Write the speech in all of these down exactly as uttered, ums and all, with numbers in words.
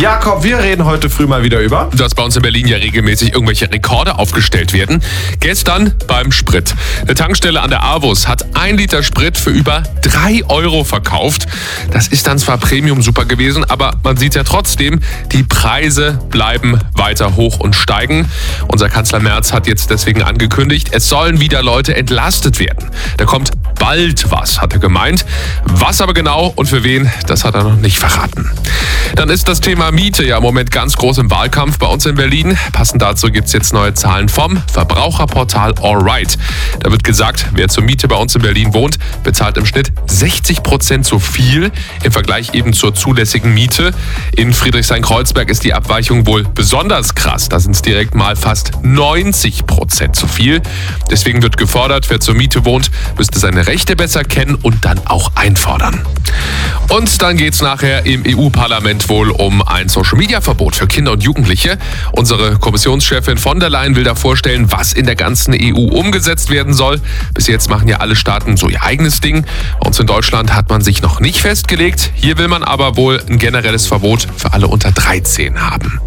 Jakob, wir reden heute früh mal wieder über, dass bei uns in Berlin ja regelmäßig irgendwelche Rekorde aufgestellt werden. Gestern beim Sprit. Eine Tankstelle an der Avus hat ein Liter Sprit für über drei Euro verkauft. Das ist dann zwar Premium super gewesen, aber man sieht ja trotzdem, die Preise bleiben weiter hoch und steigen. Unser Kanzler Merz hat jetzt deswegen angekündigt, es sollen wieder Leute entlastet werden. Da kommt bald was, hat er gemeint. Was aber genau und für wen, das hat er noch nicht verraten. Dann ist das Thema Miete ja im Moment ganz groß im Wahlkampf bei uns in Berlin. Passend dazu gibt es jetzt neue Zahlen vom Verbraucherportal AllRight. Da wird gesagt, wer zur Miete bei uns in Berlin wohnt, bezahlt im Schnitt sechzig Prozent zu viel im Vergleich eben zur zulässigen Miete. In Friedrichshain-Kreuzberg ist die Abweichung wohl besonders krass. Da sind es direkt mal fast neunzig Prozent zu viel. Deswegen wird gefordert, wer zur Miete wohnt, müsste seine Rechte besser kennen und dann auch einfordern. Und dann geht's nachher im E U-Parlament wohl um ein Social-Media-Verbot für Kinder und Jugendliche. Unsere Kommissionschefin von der Leyen will da vorstellen, was in der ganzen E U umgesetzt werden soll. Bis jetzt machen ja alle Staaten so ihr eigenes Ding. Bei uns in Deutschland hat man sich noch nicht festgelegt. Hier will man aber wohl ein generelles Verbot für alle unter dreizehn haben.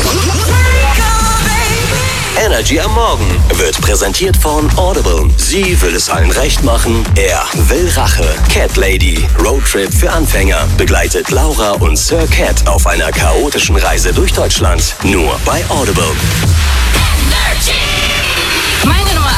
Energy am Morgen wird präsentiert von Audible. Sie will es allen recht machen, er will Rache. Cat Lady, Roadtrip für Anfänger, begleitet Laura und Sir Cat auf einer chaotischen Reise durch Deutschland. Nur bei Audible. Meine Nummer